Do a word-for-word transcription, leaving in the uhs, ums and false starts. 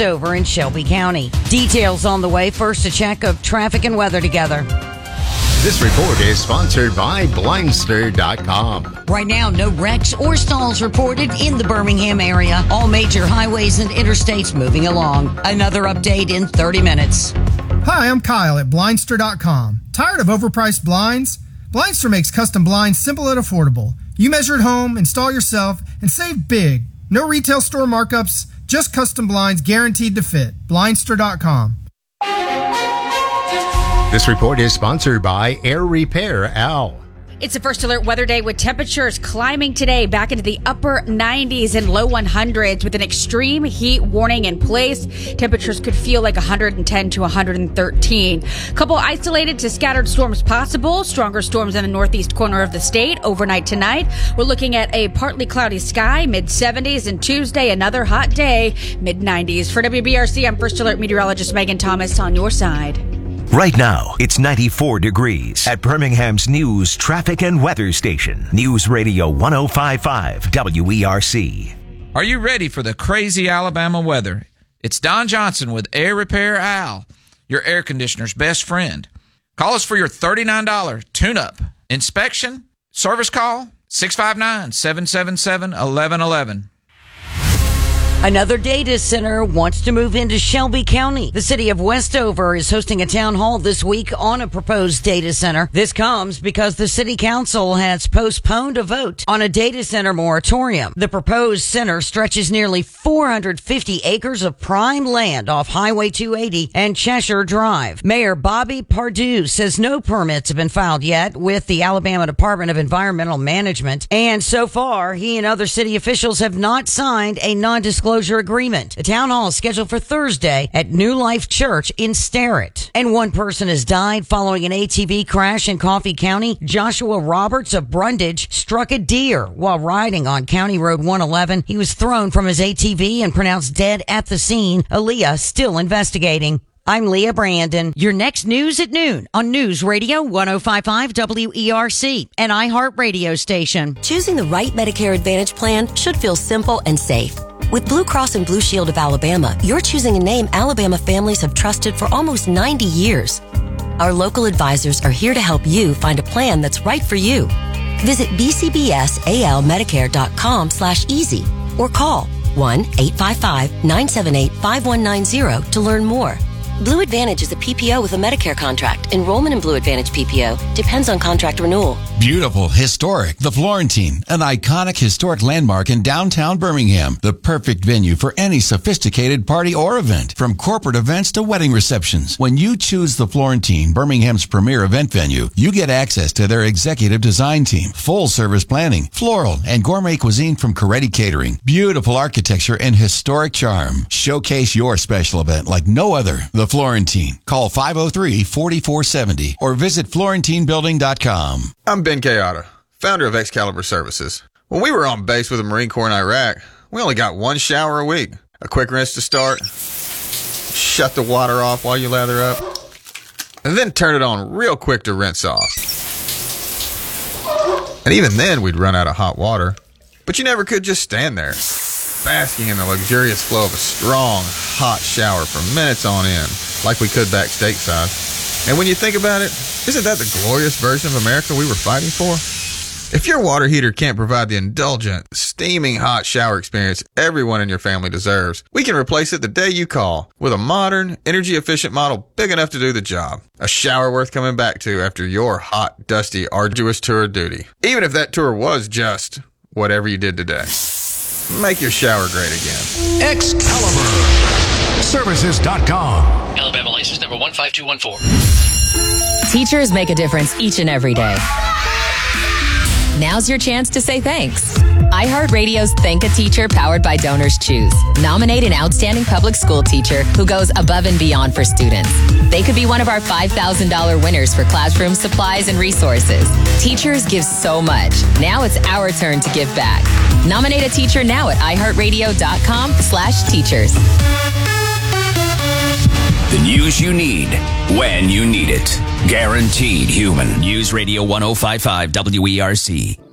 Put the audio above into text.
Westover and Shelby County. Details on the way. First, a check of traffic and weather together. This report is sponsored by Blindster dot com. Right now, no wrecks or stalls reported in the Birmingham area. All major highways and interstates moving along. Another update in thirty minutes. Hi, I'm Kyle at Blindster dot com. Tired of overpriced blinds? Blindster makes custom blinds simple and affordable. You measure at home, install yourself, and save big. No retail store markups, just custom blinds guaranteed to fit. Blindster dot com. This report is sponsored by Air Repair Al. It's a First Alert Weather Day with temperatures climbing today back into the upper nineties and low hundreds with an extreme heat warning in place. Temperatures could feel like one hundred ten to one hundred thirteen. Couple isolated to scattered storms possible. Stronger storms in the northeast corner of the state overnight tonight. We're looking at a partly cloudy sky, mid seventies, and Tuesday another hot day, mid nineties. For W B R C, I'm First Alert meteorologist Megan Thomas on your side. Right now, it's ninety-four degrees at Birmingham's news, traffic, and weather station. News Radio one oh five point five W E R C. Are you ready for the crazy Alabama weather? It's Don Johnson with Air Repair Al, your air conditioner's best friend. Call us for your thirty-nine dollars tune-up. Inspection, service call, six five nine, seven seven seven, one one one one. Another data center wants to move into Shelby County. The city of Westover is hosting a town hall this week on a proposed data center. This comes because the city council has postponed a vote on a data center moratorium. The proposed center stretches nearly four hundred fifty acres of prime land off Highway two eighty and Cheshire Drive. Mayor Bobby Pardue says no permits have been filed yet with the Alabama Department of Environmental Management. And so far, he and other city officials have not signed a non-disclosure agreement. The town hall is scheduled for Thursday at New Life Church in Sterrett. And one person has died following an A T V crash in Coffee County. Joshua Roberts of Brundage struck a deer while riding on County Road one eleven. He was thrown from his A T V and pronounced dead at the scene. Aaliyah still investigating. I'm Leah Brandon. Your next news at noon on News Radio one oh five point five W E R C, an iHeart radio station. Choosing the right Medicare Advantage plan should feel simple and safe. With Blue Cross and Blue Shield of Alabama, you're choosing a name Alabama families have trusted for almost ninety years. Our local advisors are here to help you find a plan that's right for you. Visit b c b s a l medicare dot com slash easy or call one eight five five, nine seven eight, five one nine zero to learn more. Blue Advantage is a P P O with a Medicare contract. Enrollment in Blue Advantage P P O depends on contract renewal. Beautiful, historic, the Florentine, an iconic historic landmark in downtown Birmingham. The perfect venue for any sophisticated party or event, from corporate events to wedding receptions. When you choose the Florentine, Birmingham's premier event venue, you get access to their executive design team, full service planning, floral and gourmet cuisine from Coretti Catering, beautiful architecture and historic charm. Showcase your special event like no other. The Florentine. Call five oh three, four four seven oh or visit florentine building dot com. I'm Ben Kayada, founder of Excalibur Services. When we were on base with the Marine Corps in Iraq, we only got one shower a week. A quick rinse to start, shut the water off while you lather up, and then turn it on real quick to rinse off. And even then, we'd run out of hot water. But you never could just stand there, basking in the luxurious flow of a strong, hot shower for minutes on end, like we could back stateside. And when you think about it, isn't that the glorious version of America we were fighting for? If your water heater can't provide the indulgent, steaming hot shower experience everyone in your family deserves, we can replace it the day you call with a modern, energy-efficient model big enough to do the job. A shower worth coming back to after your hot, dusty, arduous tour of duty. Even if that tour was just whatever you did today. Make your shower great again. Excalibur Services dot com. Alabama license number one five two one four. Teachers make a difference each and every day. Now's your chance to say thanks. iHeartRadio's Thank a Teacher powered by Donors Choose. Nominate an outstanding public school teacher who goes above and beyond for students. They could be one of our five thousand dollars winners for classroom supplies and resources. Teachers give so much. Now it's our turn to give back. Nominate a teacher now at iHeartRadio.com slash teachers. The news you need, when you need it. Guaranteed human. News Radio one oh five point five W E R C.